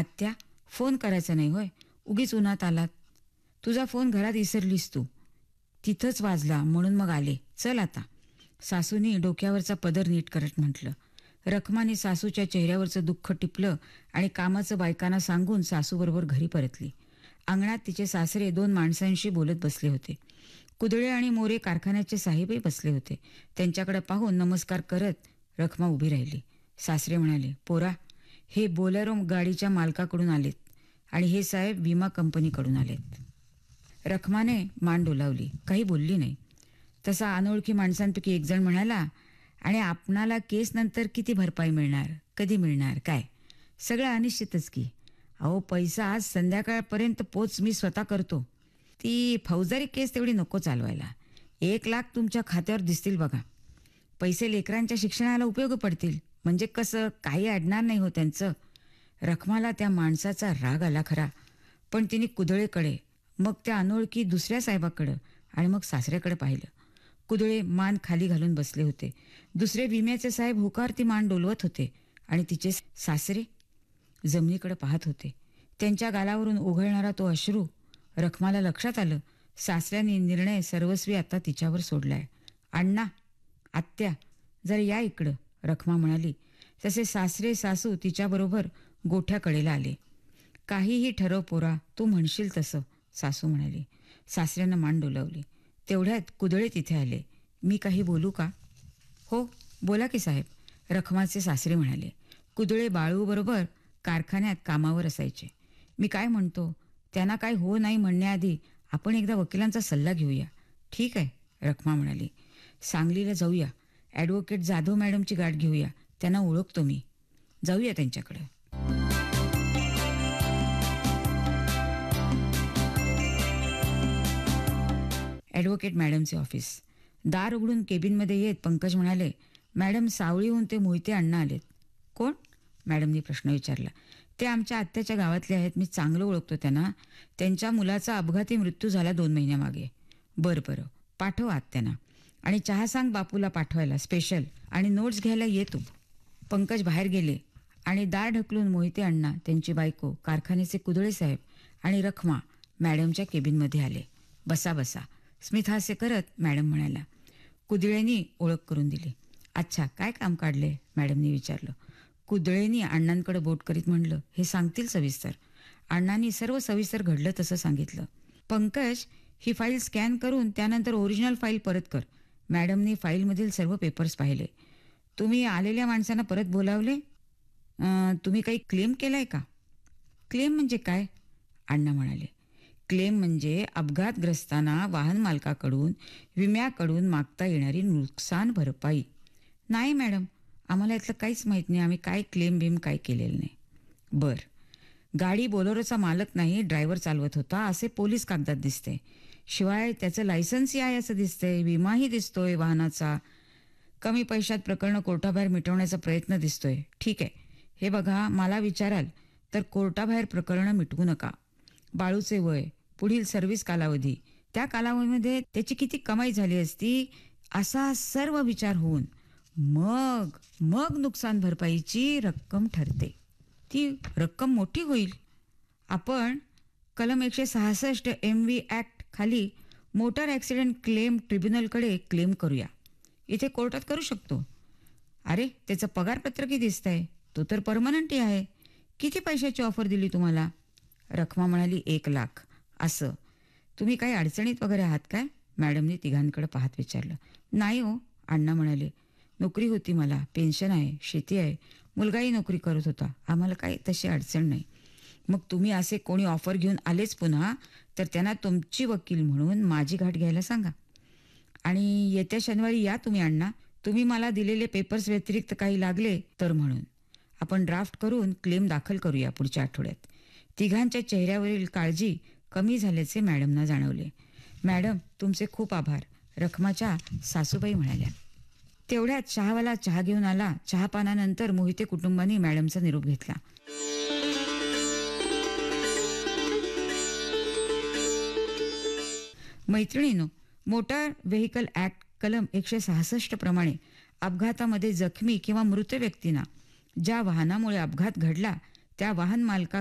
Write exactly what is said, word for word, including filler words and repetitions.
आत्या, फोन करायचा नाही होय, उगीच उन्हात आलात. तुझा फोन घरात विसरलीस तू. तिथंच वाजला म्हणून मग आले. चल आता. सासूनी डोक्यावरचा पदर नीट करत म्हटलं. रखमाने सासूच्या चेहऱ्यावरचं दुःख टिपलं आणि कामाचं बायकांना सांगून सासूबरोबर घरी परतली. अंगणात तिचे सासरे दोन माणसांशी बोलत बसले होते. कुदळे आणि मोरे कारखान्याचे साहेबही बसले होते. त्यांच्याकडे पाहून नमस्कार करत रखमा उभी राहिली. सासरे म्हणाले, पोरा, हे बोलेरो गाडीच्या मालकाकडून आलेत आणि हे साहेब विमा कंपनीकडून आलेत. रखमाने मान डोलावली, काही बोलली नाही. तसा अनोळखी माणसांपैकी एक जण म्हणाला, आणि आपणाला केस नंतर किती भरपाई मिळणार, कधी मिळणार, काय सगळं अनिश्चितच की. अहो, पैसा आज संध्याकाळपर्यंत पोच मी स्वतः करतो. ती फौजदारी केस तेवढी नको चालवायला. एक लाख तुमच्या खात्यावर दिसतील बघा. पैसे लेकरांच्या शिक्षणाला उपयोग पडतील. म्हणजे कसं, काही अडणार नाही हो त्यांचं. रखमाला त्या माणसाचा राग आला खरा, पण तिने कुदळेकडे, मग त्या अनोळखी दुसऱ्या साहेबाकडं आणि मग सासऱ्याकडे पाहिलं. कुदळे मान खाली घालून बसले होते. दुसरे विम्याचे साहेब होकारती मान डोलवत होते आणि तिचे सासरे जमिनीकडे पाहत होते. त्यांच्या गालावरून ओघळणारा तो अश्रू. रखमाला लक्षात आलं, सासऱ्याने निर्णय सर्वस्वी आता तिच्यावर सोडलाय. अण्णा, आत्या, जर या इकडं, रखमा म्हणाली. तसे सासरे सासू तिच्याबरोबर गोठ्याकडेला आले. काहीही ठरव पोरा, तू म्हणशील तसं, सासू म्हणाली. सासऱ्यानं मान डोलावली. तेवढ्यात कुदळे तिथे आले. मी काही बोलू का? हो, बोला की साहेब, रखमाचे सासरे म्हणाले. कुदळे बाळूबरोबर कारखान्यात कामावर असायचे. मी काय म्हणतो, त्यांना काय हो नाही म्हणण्याआधी आपण एकदा वकिलांचा सल्ला घेऊया. ठीक आहे, रखमा म्हणाली. सांगलीला जाऊया. ॲडव्होकेट जाधव मॅडमची गाठ घेऊया. त्यांना ओळखतो मी. जाऊया त्यांच्याकडे. Advocate मॅडमचे office. दार उघडून केबिनमध्ये येत पंकज म्हणाले, मॅडम, सावळीहून ते मोहिते अण्णा आलेत. कोण? मॅडमनी प्रश्न विचारला. ते आमच्या आत्याच्या गावातले आहेत. मी चांगलं ओळखतो त्यांना. त्यांच्या मुलाचा अपघाती मृत्यू झाला दोन महिन्यामागे. बरं बरं, पाठव आत्यांना. आणि चहा सांग बापूला पाठवायला स्पेशल. आणि नोट्स घ्यायला ये तू. पंकज बाहेर गेले आणि दार ढकलून मोहिते अण्णा, त्यांची बायको, कारखान्याचे कुदळे साहेब आणि रखमा मॅडमच्या केबिनमध्ये आले. बसा बसा, स्मितहास्य करत मॅडम म्हणाला. कुदळेंनी ओळख करून दिली. अच्छा, काय काम काढले? मॅडमनी विचारलं. कुदळेंनी अण्णांकडे बोट करीत म्हणलं, हे सांगतील सविस्तर. अण्णांनी सर्व सविस्तर घडलं तसं सांगितलं. पंकज, ही फाईल स्कॅन करून त्यानंतर ओरिजिनल फाईल परत कर. मॅडमनी फाईलमधील सर्व पेपर्स पाहिले. तुम्ही आलेल्या माणसांना परत बोलावले? तुम्ही काही क्लेम केलाय का? क्लेम म्हणजे काय? अण्णा म्हणाले. क्लेम म्हणजे अपघातग्रस्तांना वाहन मालकाकडून, विम्याकडून मागता येणारी नुकसान भरपाई. नाही मॅडम, आम्हाला यातलं काहीच माहीत नाही. आम्ही काय क्लेम बीम काय केलेलं नाही. बर, गाडी बोलेरोचा मालक नाही, ड्रायव्हर चालवत होता असे पोलीस कागदात दिसते. शिवाय त्याचं लायसन्सही आहे असं दिसतंय. विमाही दिसतोय वाहनाचा. कमी पैशात प्रकरणं कोर्टाबाहेर मिटवण्याचा प्रयत्न दिसतोय. ठीक आहे, हे बघा, मला विचाराल तर कोर्टाबाहेर प्रकरणं मिटवू नका. बाळूचे वय, पुढील सर्व्हिस कालावधी, त्या कालावधीमध्ये त्याची किती कमाई झाली असती, असा सर्व विचार होऊन मग मग नुकसान भरपाईची रक्कम ठरते. ती रक्कम मोठी होईल. आपण कलम एकशे सहासष्ट एम व्ही ॲक्ट खाली मोटार ॲक्सिडेंट क्लेम ट्रिब्युनलकडे क्लेम करूया. इथे कोर्टात करू शकतो. अरे, त्याचं पगारपत्रकही दिसतंय. तो तर परमनंटही आहे. किती पैशाची ऑफर दिली तुम्हाला? रखमा म्हणाली, एक लाख. असं, तुम्ही काही अडचणीत वगैरे आहात काय? मॅडमनी तिघांकडे पाहत विचारलं. नाही हो, अण्णा म्हणाले. नोकरी होती मला, पेन्शन आहे, शेती आहे, मुलगाही नोकरी करत होता. आम्हाला काही तशी अडचण नाही. मग तुम्ही असे कोणी ऑफर घेऊन आलेच पुन्हा तर त्यांना तुमची वकील म्हणून माझी गाठ घ्यायला सांगा. आणि येत्या शनिवारी या तुम्ही अण्णा. तुम्ही मला दिलेले पेपर्स व्यतिरिक्त काही लागले तर म्हणून आपण ड्राफ्ट करून क्लेम दाखल करूया पुढच्या आठवड्यात. तिघांच्या चेहऱ्यावरील काळजी कमी झाल्याचे मॅडमना जाणवले. मॅडम, तुमचे खूप आभार, रखमाच्या सासूबाई म्हणाल्या. तेवढ्यात चहावाला चहा घेऊन आला. चहापानानंतर मोहिते कुटुंबाने मॅडमचा निरोप घेतला. मैत्रिणीनो, मोटार व्हेकल ऍक्ट कलम एकशे सहासष्ट प्रमाणे अपघातामध्ये जखमी किंवा मृत व्यक्तींना ज्या वाहनामुळे अपघात घडला त्या वाहन मालका